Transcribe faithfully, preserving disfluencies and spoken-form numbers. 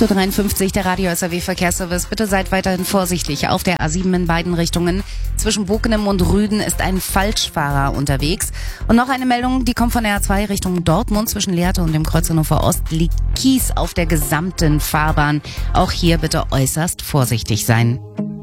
acht Uhr dreiundfünfzig, der Radio S R W Verkehrsservice. Bitte seid weiterhin vorsichtig auf der A sieben in beiden Richtungen. Zwischen Bockenem und Rüden ist ein Falschfahrer unterwegs. Und noch eine Meldung, die kommt von der A zwei Richtung Dortmund. Zwischen Lehrte und dem Kreuz Hannover Ost liegt Kies auf der gesamten Fahrbahn. Auch hier bitte äußerst vorsichtig sein.